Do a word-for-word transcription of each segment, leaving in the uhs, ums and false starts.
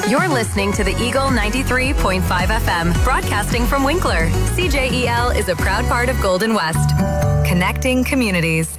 You're listening to the Eagle ninety-three point five F M, broadcasting from Winkler. C J E L is a proud part of Golden West, connecting communities.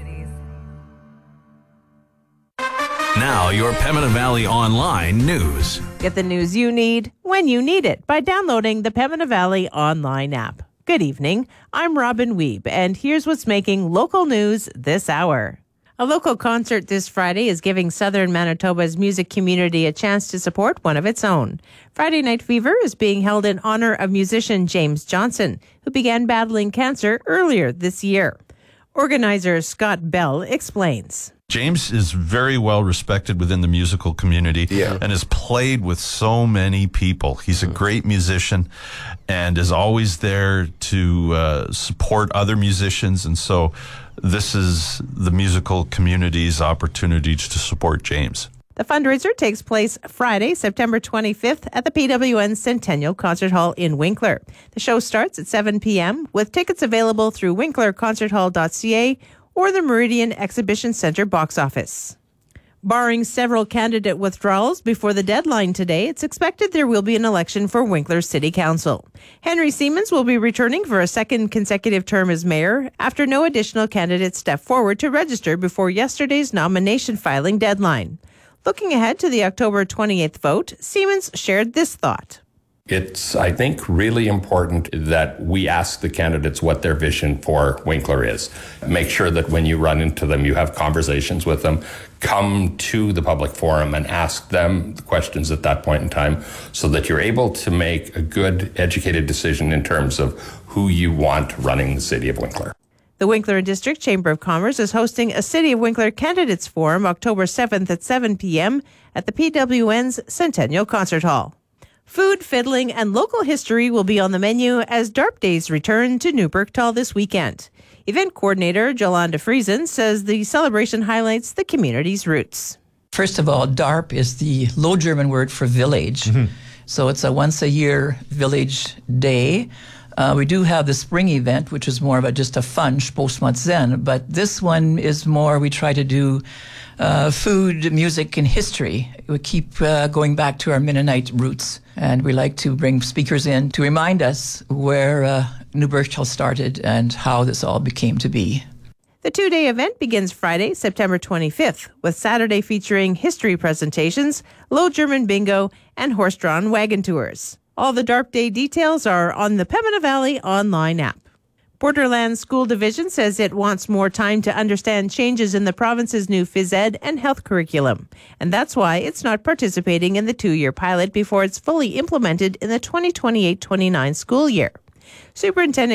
Now, your Pembina Valley Online news. Get the news you need when you need it by downloading the Pembina Valley Online app. Good evening. I'm Robin Wiebe, and here's what's making local news this hour. A local concert this Friday is giving southern Manitoba's music community a chance to support one of its own. Friday Night Fever is being held in honor of musician James Johnson, who began battling cancer earlier this year. Organizer Scott Bell explains. James is very well respected within the musical community yeah. and has played with so many people. He's a great musician and is always there to uh, support other musicians. And so this is the musical community's opportunity to support James. The fundraiser takes place Friday, September twenty-fifth at the P W N Centennial Concert Hall in Winkler. The show starts at seven p.m. with tickets available through winkler concert hall dot c a or the Meridian Exhibition Centre box office. Barring several candidate withdrawals before the deadline today, it's expected there will be an election for Winkler City Council. Henry Siemens will be returning for a second consecutive term as mayor after no additional candidates stepped forward to register before yesterday's nomination filing deadline. Looking ahead to the October twenty-eighth vote, Siemens shared this thought. It's, I think, really important that we ask the candidates what their vision for Winkler is. Make sure that when you run into them, you have conversations with them. Come to the public forum and ask them the questions at that point in time so that you're able to make a good, educated decision in terms of who you want running the city of Winkler. The Winkler and District Chamber of Commerce is hosting a City of Winkler Candidates Forum October seventh at seven p.m. at the P W N's Centennial Concert Hall. Food, fiddling, and local history will be on the menu as DARP Days return to New Berktal this weekend. Event coordinator Jolanda Friesen says the celebration highlights the community's roots. First of all, DARP is the Low German word for village. Mm-hmm. So it's a once-a-year village day. Uh, we do have the spring event, which is more of a, just a fun Spostmatsen, but this one is more, we try to do uh, food, music, and history. We keep uh, going back to our Mennonite roots, and we like to bring speakers in to remind us where uh, New Berktal started and how this all became to be. The two-day event begins Friday, September twenty-fifth, with Saturday featuring history presentations, Low German bingo, and horse-drawn wagon tours. All the DARP Day details are on the Pembina Valley Online app. Borderlands School Division says it wants more time to understand changes in the province's new phys ed and health curriculum, and that's why it's not participating in the two-year pilot before it's fully implemented in the twenty twenty-eight twenty-nine school year. Superintendent